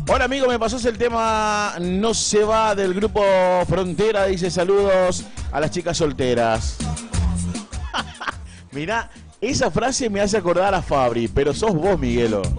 Hola amigo, me pasó el tema No se va del grupo Frontera, dice saludos a las chicas solteras. Mirá, esa frase me hace acordar a Fabri, pero sos vos, Miguelo.